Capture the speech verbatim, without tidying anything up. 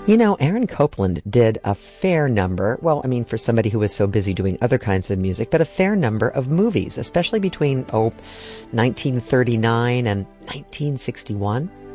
You know, Aaron Copland did a fair number, well, I mean, for somebody who was so busy doing other kinds of music, but a fair number of movies, especially between, oh, nineteen thirty-nine and nineteen sixty-one.